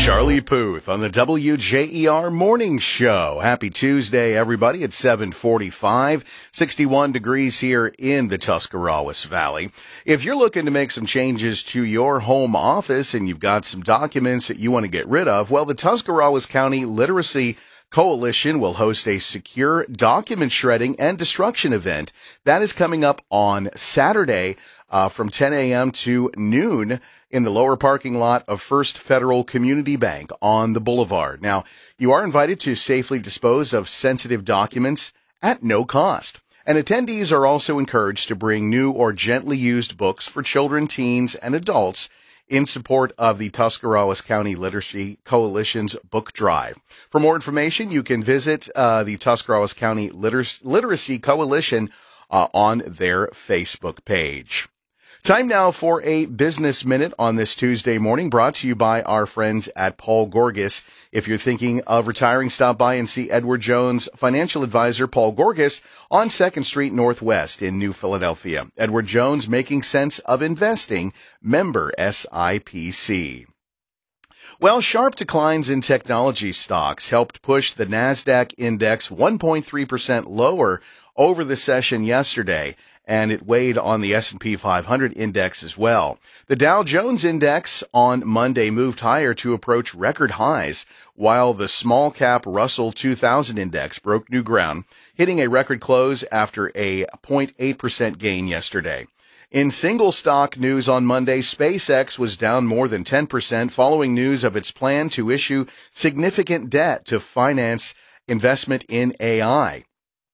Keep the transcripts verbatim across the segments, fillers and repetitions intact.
Charlie Puth on the W J E R Morning Show. Happy Tuesday, everybody. It's seven forty-five, sixty-one degrees here in the Tuscarawas Valley. If you're looking to make some changes to your home office and you've got some documents that you want to get rid of, well, the Tuscarawas County Literacy Coalition will host a secure document shredding and destruction event. That is coming up on Saturday uh, from ten a.m. to noon in the lower parking lot of First Federal Community Bank on the Boulevard. Now, you are invited to safely dispose of sensitive documents at no cost. And attendees are also encouraged to bring new or gently used books for children, teens, and adults in support of the Tuscarawas County Literacy Coalition's book drive. For more information, you can visit uh, the Tuscarawas County Liter- Literacy Coalition uh, on their Facebook page. Time now for a Business Minute on this Tuesday morning, brought to you by our friends at Paul Gorgas. If you're thinking of retiring, stop by and see Edward Jones financial advisor Paul Gorgas on second Street Northwest in New Philadelphia. Edward Jones, making sense of investing, member S I P C. Well, sharp declines in technology stocks helped push the NASDAQ index one point three percent lower over the session yesterday, and it weighed on the S and P five hundred index as well. The Dow Jones index on Monday moved higher to approach record highs, while the small cap Russell two thousand index broke new ground, hitting a record close after a zero point eight percent gain yesterday. In single stock news on Monday, SpaceX was down more than ten percent following news of its plan to issue significant debt to finance investment in A I.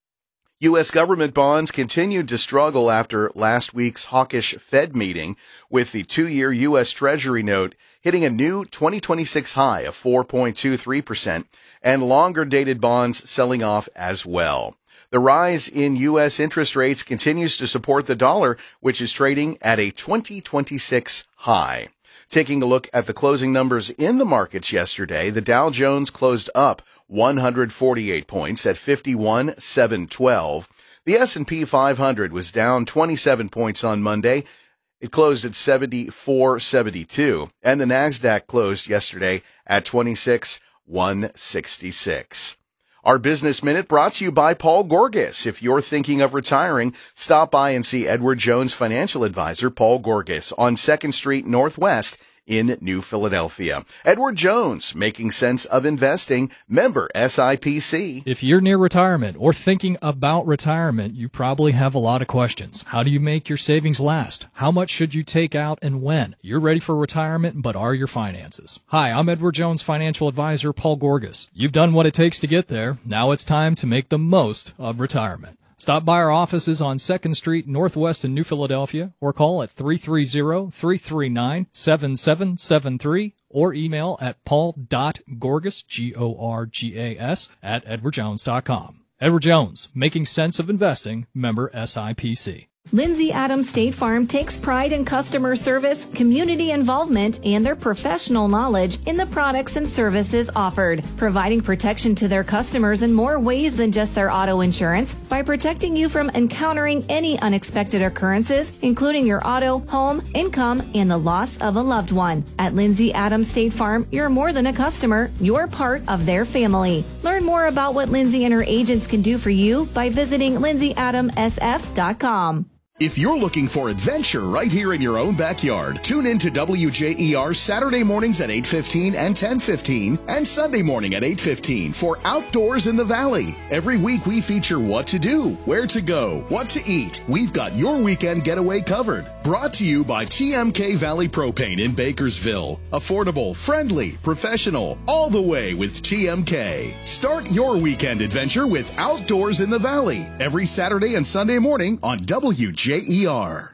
U S government bonds continued to struggle after last week's hawkish Fed meeting, with the two-year U S Treasury note hitting a new twenty twenty-six high of four point two three percent and longer-dated bonds selling off as well. The rise in U S interest rates continues to support the dollar, which is trading at a twenty twenty-six high. Taking a look at the closing numbers in the markets yesterday, the Dow Jones closed up one hundred forty-eight points at fifty-one thousand seven hundred twelve. The S and P five hundred was down twenty-seven points on Monday. It closed at seventy-four seventy-two, and the NASDAQ closed yesterday at twenty-six thousand one hundred sixty-six. Our Business Minute brought to you by Paul Gorgas. If you're thinking of retiring, stop by and see Edward Jones financial advisor Paul Gorgas on second Street Northwest in New Philadelphia. Edward Jones, making sense of investing, member S I P C. If you're near retirement or thinking about retirement, you probably have a lot of questions. How do you make your savings last? How much should you take out and when? You're ready for retirement, but are your finances? Hi, I'm Edward Jones financial advisor Paul Gorgas. You've done what it takes to get there. Now it's time to make the most of retirement. Stop by our offices on second Street Northwest in New Philadelphia, or call at three three zero, three three nine, seven seven seven three, or email at paul.gorgas, G O R G A S, at edward jones dot com. Edward Jones, making sense of investing, member S I P C. Lindsay Adams State Farm takes pride in customer service, community involvement, and their professional knowledge in the products and services offered, providing protection to their customers in more ways than just their auto insurance by protecting you from encountering any unexpected occurrences, including your auto, home, income, and the loss of a loved one. At Lindsay Adams State Farm, you're more than a customer, you're part of their family. Learn more about what Lindsay and her agents can do for you by visiting lindsay adams s f dot com. If you're looking for adventure right here in your own backyard, tune in to W J E R Saturday mornings at eight fifteen and ten fifteen and Sunday morning at eight fifteen for Outdoors in the Valley. Every week we feature what to do, where to go, what to eat. We've got your weekend getaway covered. Brought to you by T M K Valley Propane in Bakersville. Affordable, friendly, professional, all the way with T M K. Start your weekend adventure with Outdoors in the Valley every Saturday and Sunday morning on W J E R.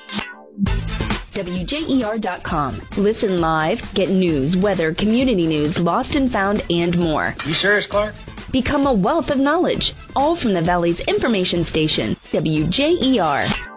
W J E R dot com. Listen live, get news, weather, community news, lost and found, and more. You serious, Clark? Become a wealth of knowledge, all from the Valley's information station, W J E R.